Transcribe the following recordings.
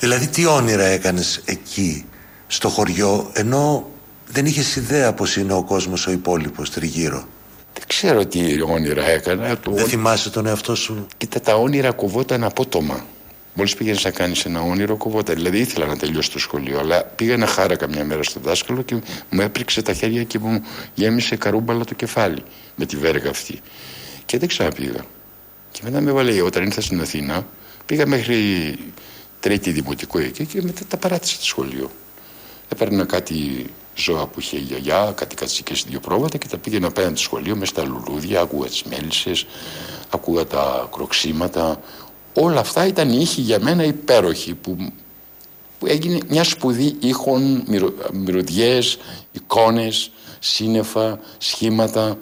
Δηλαδή τι όνειρα έκανες εκεί στο χωριό, ενώ δεν είχες ιδέα πως είναι ο κόσμος ο υπόλοιπος τριγύρω? Δεν ξέρω τι όνειρα έκανα. Δεν θυμάσαι τον εαυτό σου? Κοίτα, τα όνειρα κοβόταν απότομα. Μόλις πήγαινες να κάνεις ένα όνειρο, κοβόταν. Δηλαδή ήθελα να τελειώσω το σχολείο, αλλά πήγα χάρακα μια μέρα στο δάσκαλο και μου έπριξε τα χέρια και μου γέμισε καρούμπαλα το κεφάλι με τη βέργα αυτή. Και δεν ξαναπήγα. Και μετά με έβαλε, όταν ήρθα στην Αθήνα, πήγα μέχρι τρίτη δημοτικό εκεί και μετά τα παράτησα το σχολείο. Έπαιρνα κάτι ζώα που είχε η γιαγιά, κάτι κατσίκες, 2 πρόβατα και τα πήγαινα απέναντι στο σχολείο μέσα στα λουλούδια, άκουγα τις μέλισσες, άκουγα τα κροξίματα. Όλα αυτά ήταν ήχοι για μένα υπέροχοι που έγινε μια σπουδή ήχων, μυρωδιές, εικόνες, σύννεφα, σχήματα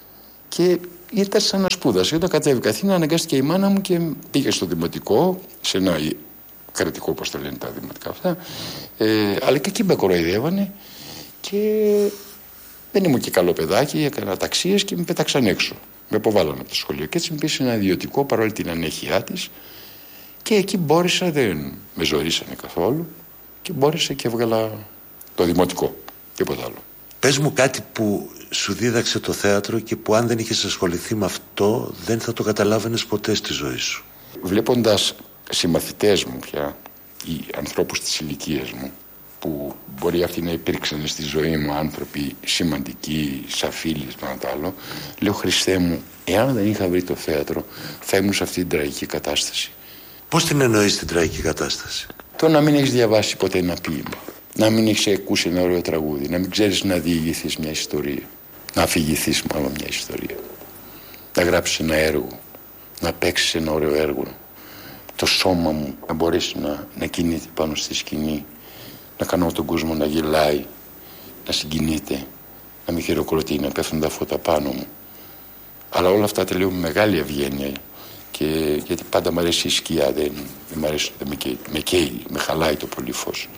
και ήταν σαν να σπούδασε. Όταν κατέβηκα Αθήνα αναγκάστηκε η μάνα μου και πήγε στο δημοτικό, σε ένα κρατικό, όπως το λένε τα δημοτικά αυτά, αλλά και εκεί με κοροϊδεύανε και δεν ήμουν και καλό παιδάκι, έκανα ταξίες και με πέταξαν έξω. Με αποβάλανε από το σχολείο και έτσι με πήγε σε ένα ιδιωτικό παρόλη την ανέχειά της και εκεί μπόρεσα, δεν με ζωήσανε καθόλου και μπόρεσα και έβγαλα το δημοτικό, τίποτα άλλο. Πες μου κάτι που σου δίδαξε το θέατρο και που αν δεν είχες ασχοληθεί με αυτό δεν θα το καταλάβαινες ποτέ στη ζωή σου. Βλέποντας συμμαθητές μου πια ή ανθρώπους της ηλικίας μου που μπορεί αυτοί να υπήρξαν στη ζωή μου άνθρωποι σημαντικοί, σαφίλεις, πάνω το άλλο, λέω Χριστέ μου, εάν δεν είχα βρει το θέατρο θα ήμουν σε αυτή την τραγική κατάσταση. Πώς την εννοείς την τραγική κατάσταση? Το να μην έχεις διαβάσει ποτέ ένα ποίημα, να μην έχεις ακούσει ένα ωραίο τραγούδι, να μην ξέρεις να διηγηθείς μια ιστορία, να αφηγηθείς μάλλον μια ιστορία, να γράψεις ένα έργο, να παίξεις ένα ωραίο έργο, το σώμα μου να μπορέσει να κινείται πάνω στη σκηνή, να κάνω τον κόσμο να γελάει, να συγκινείται, να με χειροκροτεί, να πέφτουν τα φώτα πάνω μου. Αλλά όλα αυτά τα λέω με μεγάλη ευγένεια και γιατί πάντα μου αρέσει η σκιά, δεν μ' αρέσει, με καίει, με χαλάει το πολύ φως.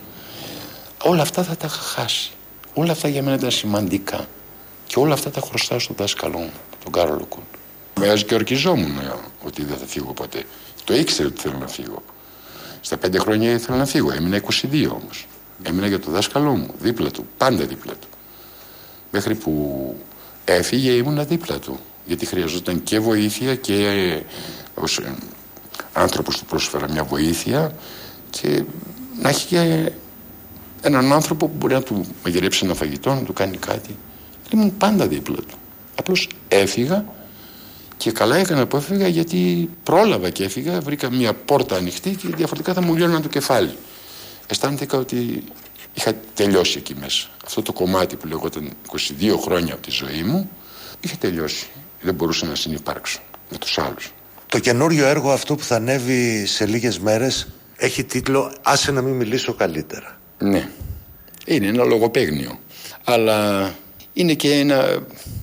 Όλα αυτά θα τα είχα χάσει. Όλα αυτά για μένα ήταν σημαντικά και όλα αυτά τα χρωστάω στον δάσκαλό μου, τον Κάρολο Κούν. Μοιάζει και ορκιζόμουν ότι δεν θα φύγω ποτέ. Το ήξερε ότι θέλω να φύγω. Στα 5 χρόνια ήθελα να φύγω, έμεινα 22 όμως. Έμεινα για το δάσκαλό μου, δίπλα του, πάντα δίπλα του. Μέχρι που έφυγε ήμουνα δίπλα του. Γιατί χρειαζόταν και βοήθεια και ως άνθρωπος του πρόσφερα μια βοήθεια και να έχει και έναν άνθρωπο που μπορεί να του μαγειρέψει ένα φαγητό, να του κάνει κάτι. Ήμουν πάντα δίπλα του. Απλώς έφυγα και καλά έκανα που έφυγα γιατί πρόλαβα και έφυγα, βρήκα μια πόρτα ανοιχτή και διαφορετικά θα μου λιώναν το κεφάλι. Αισθάνθηκα ότι είχα τελειώσει εκεί μέσα. Αυτό το κομμάτι που λεγόταν 22 χρόνια από τη ζωή μου είχε τελειώσει. Δεν μπορούσα να συνυπάρξω με τους άλλους. Το καινούριο έργο αυτό που θα ανέβει σε λίγες μέρες έχει τίτλο «Άσε να μην μιλήσω καλύτερα». Ναι, είναι ένα λογοπαίγνιο. Αλλά είναι και ένα,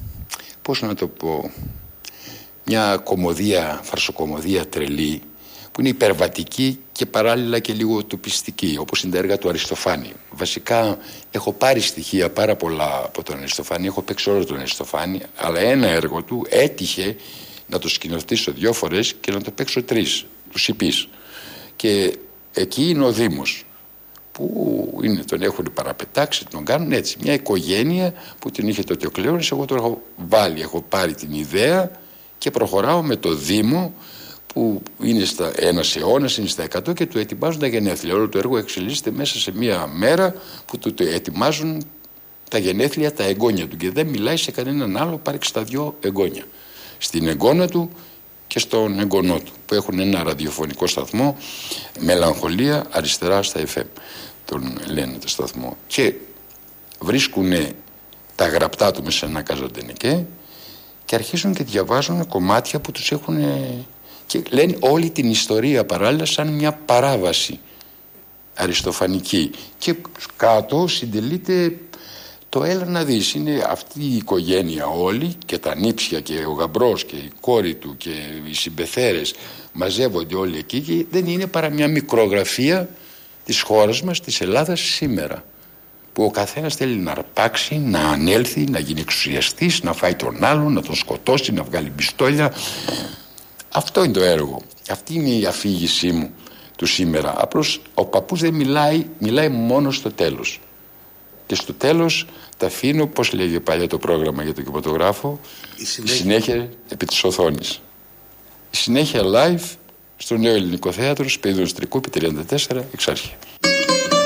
πώς να το πω, μια κωμωδία, φαρσοκωμωδία τρελή που είναι υπερβατική και παράλληλα και λίγο τοπιστική, όπως είναι τα έργα του Αριστοφάνη. Βασικά έχω πάρει στοιχεία πάρα πολλά από τον Αριστοφάνη, έχω παίξει όλο τον Αριστοφάνη, αλλά ένα έργο του έτυχε να το σκηνοθετήσω 2 φορές και να το παίξω 3, τους υπείς. Και εκεί είναι ο Δήμος, που είναι, τον έχουν παραπετάξει, τον κάνουν έτσι. Μια οικογένεια που την είχε τότε ο Κλέονης, εγώ τον έχω βάλει, έχω πάρει την ιδέα και προχωράω με το Δήμο που είναι στα 1 αιώνα, είναι στα 100 και του ετοιμάζουν τα γενέθλια. Όλο το έργο εξελίσσεται μέσα σε μία μέρα που του ετοιμάζουν τα γενέθλια, τα εγγόνια του και δεν μιλάει σε κανέναν άλλο πάρεξε τα 2 εγγόνια. Στην εγγόνα του και στον εγγονό του που έχουν ένα ραδιοφωνικό σταθμό, Μελαγχολία, αριστερά στα FM τον λένε το σταθμό και βρίσκουν τα γραπτά του μέσα σε ένα καζαντενεκέ και αρχίζουν και διαβάζουν κομμάτια που τους έχουν και λένε όλη την ιστορία παράλληλα σαν μια παράβαση αριστοφανική και κάτω συντελείται το έλα να δεις, είναι αυτή η οικογένεια όλη και τα νύψια και ο γαμπρός και η κόρη του και οι συμπεθέρες μαζεύονται όλοι εκεί και δεν είναι παρά μια μικρογραφία της χώρας μας, της Ελλάδας σήμερα, που ο καθένας θέλει να αρπάξει, να ανέλθει, να γίνει εξουσιαστής, να φάει τον άλλον, να τον σκοτώσει, να βγάλει πιστόλια. Αυτό είναι το έργο, αυτή είναι η αφήγησή μου του σήμερα. Απλώς ο παππούς δεν μιλάει μόνο στο τέλος. Και στο τέλος τα αφήνω, πώς λέγει παλιά το πρόγραμμα για τον κινηματογράφο, η συνέχεια επί της οθόνης. Η συνέχεια live στο Νέο Ελληνικό Θέατρο, Σπεδίου Στρικού, επί 34, Εξάρχεια.